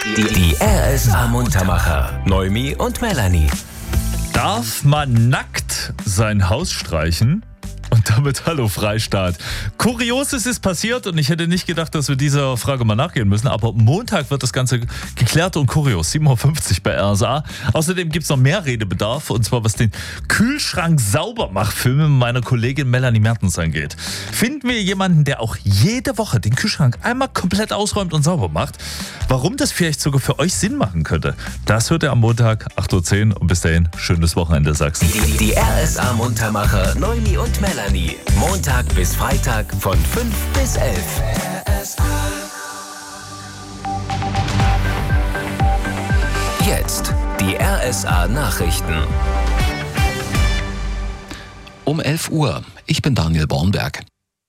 Die RSA Muntermacher. Noemi und Melanie. Darf man nackt sein Haus streichen? Und damit hallo Freistaat. Kurioses ist passiert und ich hätte nicht gedacht, dass wir dieser Frage mal nachgehen müssen. Aber Montag wird das Ganze geklärt und kurios. 7.50 Uhr bei RSA. Außerdem gibt es noch mehr Redebedarf. Und zwar was den Kühlschrank-Saubermach-Film meiner Kollegin Melanie Mertens angeht. Finden wir jemanden, der auch jede Woche den Kühlschrank einmal komplett ausräumt und sauber macht? Warum das vielleicht sogar für euch Sinn machen könnte, das hört ihr am Montag 8.10 Uhr. Und bis dahin, schönes Wochenende Sachsen. Die RSA Muntermacher Noemi und Melanie. Montag bis Freitag von 5 bis 11. Jetzt die RSA Nachrichten. Um 11 Uhr. Ich bin Daniel Bornberg.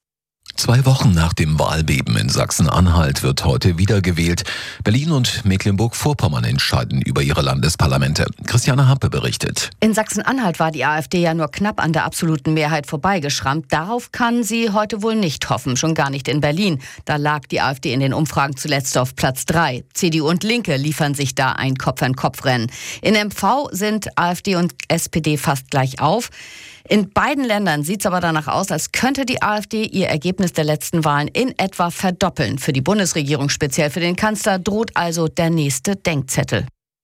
2 Wochen nach dem Wahlbeben in Sachsen-Anhalt wird heute wiedergewählt. Berlin und Mecklenburg-Vorpommern entscheiden über ihre Landesparlamente. Christiane Happe berichtet. In Sachsen-Anhalt war die AfD ja nur knapp an der absoluten Mehrheit vorbeigeschrammt. Darauf kann sie heute wohl nicht hoffen, schon gar nicht in Berlin. Da lag die AfD in den Umfragen zuletzt auf Platz 3. CDU und Linke liefern sich da ein Kopf-an-Kopf-Rennen. In MV sind AfD und SPD fast gleich auf. In beiden Ländern sieht es aber danach aus, als könnte die AfD ihr Ergebnis der letzten Wahlen in etwa verdoppeln. Für die Bundesregierung, speziell für den Kanzler, droht also der nächste Denkzettel.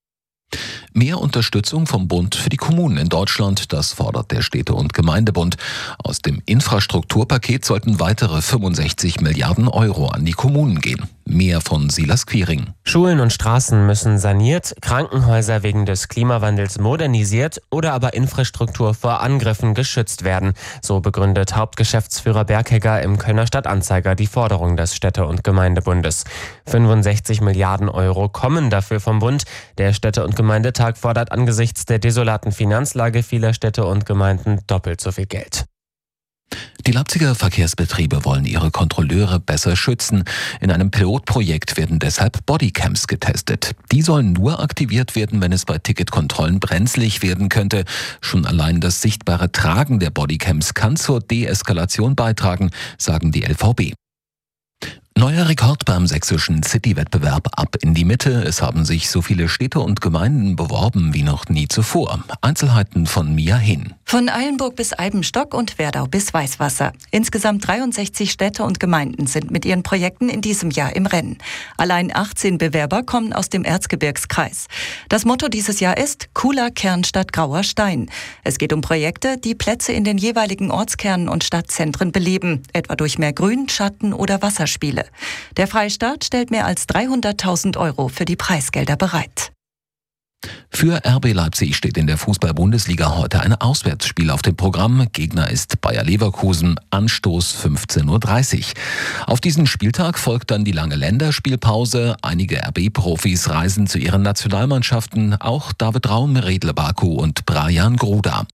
Mehr Unterstützung vom Bund für die Kommunen in Deutschland, das fordert der Städte- und Gemeindebund. Aus dem Infrastrukturpaket sollten weitere 65 Milliarden Euro an die Kommunen gehen. Mehr von Silas Quiring. Schulen und Straßen müssen saniert, Krankenhäuser wegen des Klimawandels modernisiert oder aber Infrastruktur vor Angriffen geschützt werden. So begründet Hauptgeschäftsführer Berghegger im Kölner Stadtanzeiger die Forderung des Städte- und Gemeindebundes. 65 Milliarden Euro kommen dafür vom Bund. Der Städte- und Gemeindetag fordert angesichts der desolaten Finanzlage vieler Städte und Gemeinden doppelt so viel Geld. Die Leipziger Verkehrsbetriebe wollen ihre Kontrolleure besser schützen. In einem Pilotprojekt werden deshalb Bodycams getestet. Die sollen nur aktiviert werden, wenn es bei Ticketkontrollen brenzlig werden könnte. Schon allein das sichtbare Tragen der Bodycams kann zur Deeskalation beitragen, sagen die LVB. Neuer Rekord beim sächsischen City-Wettbewerb Ab in die Mitte. Es haben sich so viele Städte und Gemeinden beworben wie noch nie zuvor. Einzelheiten von Mia Hehn. Von Eilenburg bis Eibenstock und Werdau bis Weißwasser. Insgesamt 63 Städte und Gemeinden sind mit ihren Projekten in diesem Jahr im Rennen. Allein 18 Bewerber kommen aus dem Erzgebirgskreis. Das Motto dieses Jahr ist Cooler Kern statt grauer Stein. Es geht um Projekte, die Plätze in den jeweiligen Ortskernen und Stadtzentren beleben, etwa durch mehr Grün, Schatten oder Wasserspiele. Der Freistaat stellt mehr als 300.000 Euro für die Preisgelder bereit. Für RB Leipzig steht in der Fußball-Bundesliga heute ein Auswärtsspiel auf dem Programm. Gegner ist Bayer Leverkusen, Anstoß 15.30 Uhr. Auf diesen Spieltag folgt dann die lange Länderspielpause. Einige RB-Profis reisen zu ihren Nationalmannschaften, auch David Raum, Redle Baku und Brajan Gruda.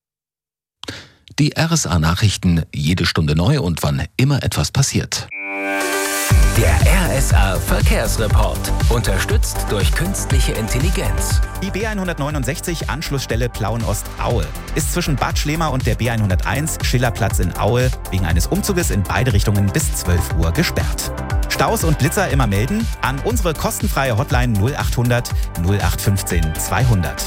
Die RSA-Nachrichten, jede Stunde neu und wann immer etwas passiert. Der RSA Verkehrsreport. Unterstützt durch künstliche Intelligenz. Die B169 Anschlussstelle Plauen-Ost-Aue ist zwischen Bad Schlema und der B101 Schillerplatz in Aue wegen eines Umzuges in beide Richtungen bis 12 Uhr gesperrt. Staus und Blitzer immer melden an unsere kostenfreie Hotline 0800 0815 200.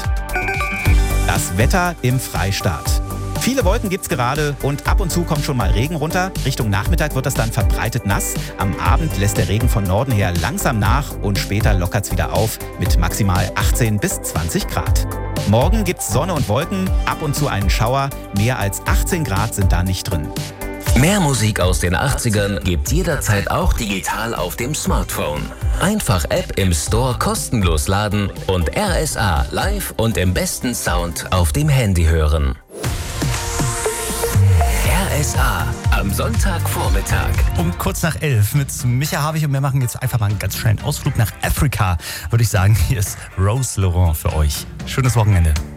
Das Wetter im Freistaat. Viele Wolken gibt's gerade und ab und zu kommt schon mal Regen runter. Richtung Nachmittag wird das dann verbreitet nass. Am Abend lässt der Regen von Norden her langsam nach und später lockert's wieder auf mit maximal 18 bis 20 Grad. Morgen gibt's Sonne und Wolken, ab und zu einen Schauer. Mehr als 18 Grad sind da nicht drin. Mehr Musik aus den 80ern gibt's jederzeit auch digital auf dem Smartphone. Einfach App im Store kostenlos laden und RSA live und im besten Sound auf dem Handy hören. RSA am Sonntagvormittag. Um kurz nach 11 mit Micha Havig und wir machen jetzt einfach mal einen ganz schnellen Ausflug nach Afrika. Würde ich sagen, hier ist Rose Laurent für euch. Schönes Wochenende.